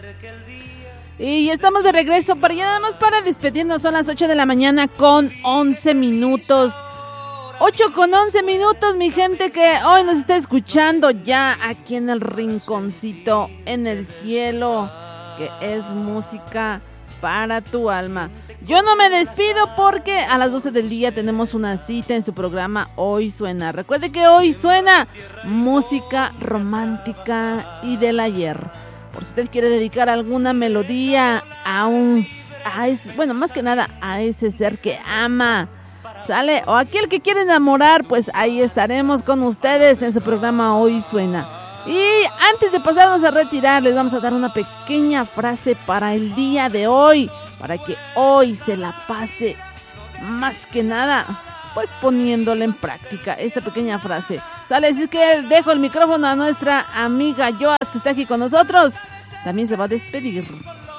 Y estamos de regreso para ya nada más para despedirnos. Son las 8 de la mañana con 11 minutos. 8 con 11 minutos, mi gente que hoy nos está escuchando ya aquí en el rinconcito en el cielo, que es música para tu alma. Yo no me despido porque a las 12 del día tenemos una cita en su programa Hoy Suena. Recuerde que hoy suena música romántica y del ayer. Por si usted quiere dedicar alguna melodía bueno, más que nada a ese ser que ama, ¿sale? O aquel que quiere enamorar, pues ahí estaremos con ustedes en su programa Hoy Suena. Y antes de pasarnos a retirar, les vamos a dar una pequeña frase para el día de hoy, para que hoy se la pase más que nada, pues poniéndola en práctica, esta pequeña frase. ¿Sale? Así que dejo el micrófono a nuestra amiga Joas, que está aquí con nosotros. También se va a despedir.